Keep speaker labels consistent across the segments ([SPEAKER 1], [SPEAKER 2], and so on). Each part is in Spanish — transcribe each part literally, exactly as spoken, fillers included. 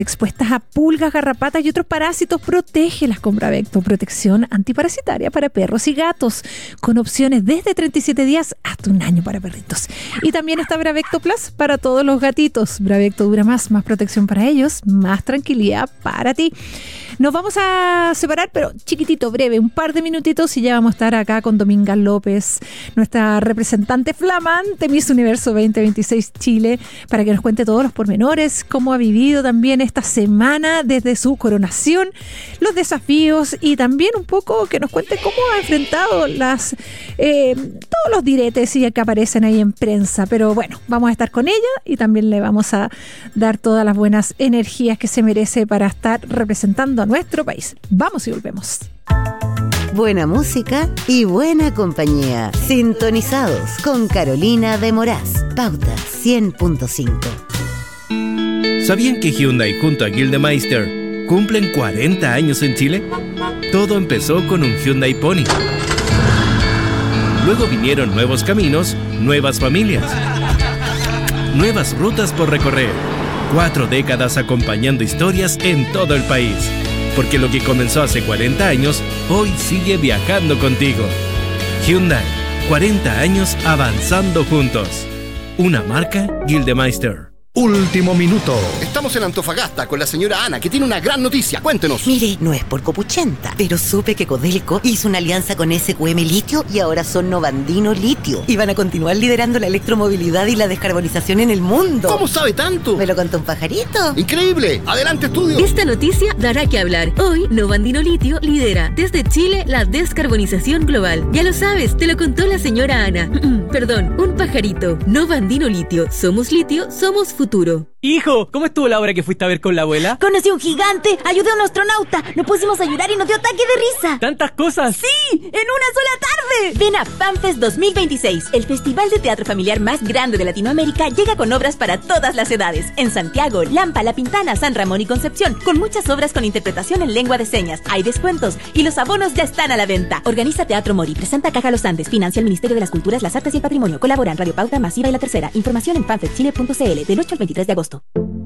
[SPEAKER 1] expuestas a pulgas, garrapatas y otros parásitos, protégelas con Bravecto, protección antiparasitaria para perros y gatos, con opciones desde treinta y siete días hasta un año para perritos. Y también está Bravecto Plus para todos los gatitos. Bravecto dura más, más protección para ellos, más tranquilidad para ti. Nos vamos a separar, pero chiquitito, breve, un par de minutitos y ya vamos a estar acá con Dominga López, nuestra representante flamante Miss Universo veinte veintiséis Chile, para que nos cuente todos los pormenores, cómo ha vivido también esta semana desde su coronación, los desafíos y también un poco que nos cuente cómo ha enfrentado las eh, todos los diretes y que aparecen ahí en prensa. Pero bueno, vamos a estar con ella y también le vamos a dar todas las buenas energías que se merece para estar representando a nuestro país. Vamos y volvemos.
[SPEAKER 2] Buena música y buena compañía. Sintonizados con Carolina de Moraz. Pauta cien punto cinco.
[SPEAKER 3] ¿Sabían que Hyundai junto a Gildemeister cumplen cuarenta años en Chile? Todo empezó con un Hyundai Pony. Luego vinieron nuevos caminos, nuevas familias, nuevas rutas por recorrer. Cuatro décadas acompañando historias en todo el país. Porque lo que comenzó hace cuarenta años, hoy sigue viajando contigo. Hyundai, cuarenta años avanzando juntos. Una marca Gildemeister.
[SPEAKER 4] Último minuto. Estamos en Antofagasta con la señora Ana, que tiene una gran noticia. Cuéntenos.
[SPEAKER 2] Mire, no es por copuchenta, pero supe que Codelco hizo una alianza con S Q M Litio y ahora son Novandino Litio. Y van a continuar liderando la electromovilidad y la descarbonización en el mundo.
[SPEAKER 4] ¿Cómo sabe tanto?
[SPEAKER 2] ¿Me lo contó un pajarito?
[SPEAKER 4] ¡Increíble! ¡Adelante, estudio!
[SPEAKER 5] Esta noticia dará que hablar. Hoy, Novandino Litio lidera desde Chile la descarbonización global. Ya lo sabes, te lo contó la señora Ana. Perdón, un pajarito. Novandino Litio. Somos litio, somos futuro.
[SPEAKER 6] Hijo, ¿cómo estuvo la hora que fuiste a ver con la abuela?
[SPEAKER 7] Conocí a un gigante, ayudé a un astronauta, nos pusimos a llorar y nos dio ataque de risa.
[SPEAKER 6] ¿Tantas cosas?
[SPEAKER 7] ¡Sí! ¡En una sola tarde! Ven a FanFest dos mil veintiséis, el festival de teatro familiar más grande de Latinoamérica. Llega con obras para todas las edades. En Santiago, Lampa, La Pintana, San Ramón y Concepción, con muchas obras con interpretación en lengua de señas. Hay descuentos y los abonos ya están a la venta. Organiza Teatro Mori, presenta Caja Los Andes, financia el Ministerio de las Culturas, las Artes y el Patrimonio. Colaboran Radio Pauta, Masiva y La Tercera. Información en fanfest chile punto c l del ocho al veintitrés de agosto.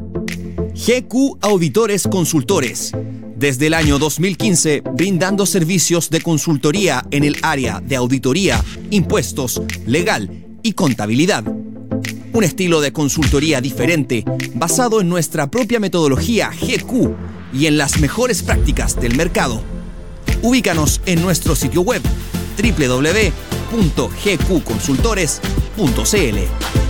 [SPEAKER 8] G Q Auditores Consultores. Desde el año dos mil quince, brindando servicios de consultoría en el área de auditoría, impuestos, legal y contabilidad. Un estilo de consultoría diferente, basado en nuestra propia metodología G Q y en las mejores prácticas del mercado. Ubícanos en nuestro sitio web doble u doble u doble u punto g q consultores punto c l.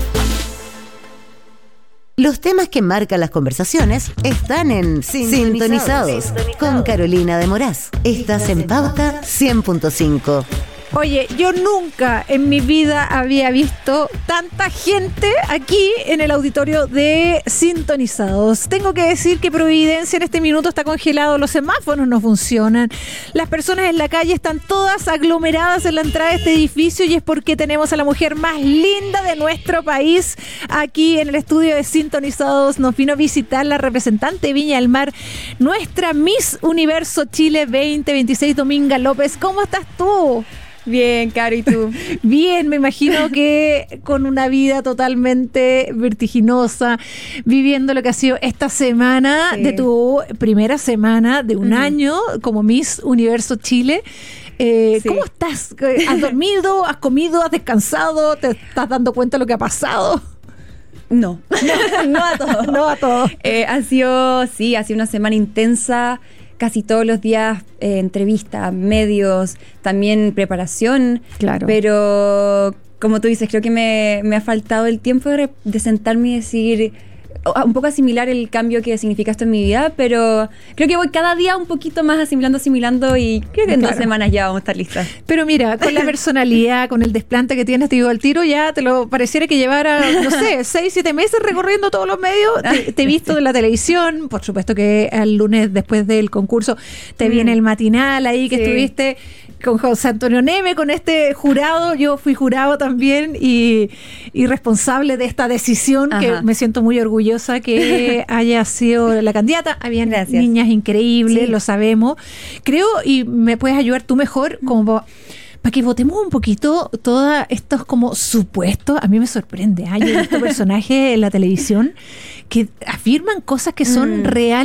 [SPEAKER 2] Los temas que marcan las conversaciones están en Sintonizados, Sintonizados con Carolina de Moraz. Estás en Pauta cien punto cinco.
[SPEAKER 1] Oye, yo nunca en mi vida había visto tanta gente aquí en el auditorio de Sintonizados. Tengo que decir que Providencia en este minuto está congelado, los semáforos no funcionan, las personas en la calle están todas aglomeradas en la entrada de este edificio y es porque tenemos a la mujer más linda de nuestro país aquí en el estudio de Sintonizados. Nos vino a visitar la representante de Viña del Mar, nuestra Miss Universo Chile veinte veintiséis, Dominga López. ¿Cómo estás tú?
[SPEAKER 9] Bien, Caro, ¿y tú?
[SPEAKER 1] Bien, me imagino que con una vida totalmente vertiginosa, viviendo lo que ha sido esta semana, sí, de tu primera semana de un uh-huh. año como Miss Universo Chile. Eh, sí. ¿Cómo estás? ¿Has dormido? ¿Has comido? ¿Has descansado? ¿Te estás dando cuenta de lo que ha pasado?
[SPEAKER 9] No, no, no a todo.
[SPEAKER 1] No a todo.
[SPEAKER 9] Eh, ha sido, sí, ha sido una semana intensa. Casi todos los días eh, entrevistas, medios, también preparación. Claro. Pero, como tú dices, creo que me, me ha faltado el tiempo de, de sentarme y decir, un poco asimilar el cambio que significa esto en mi vida, pero creo que voy cada día un poquito más asimilando, asimilando y creo que en claro. dos semanas ya vamos a estar listas.
[SPEAKER 1] Pero mira, con la personalidad, con el desplante que tienes, te digo, al tiro ya te lo pareciera que llevara, no sé, seis, siete meses recorriendo todos los medios. Te, te he visto en la televisión, por supuesto que el lunes después del concurso te mm. viene el matinal ahí que sí. estuviste con José Antonio Neme, con este jurado. Yo fui jurado también y, y responsable de esta decisión. Ajá. Que me siento muy orgullosa que haya sido la candidata. Habían Gracias. Niñas increíbles, sí. lo sabemos. Creo, y me puedes ayudar tú mejor, como para que votemos un poquito todos estos como supuestos. A mí me sorprende. ¿eh? Yo he visto personajes en la televisión que afirman cosas que son mm. reales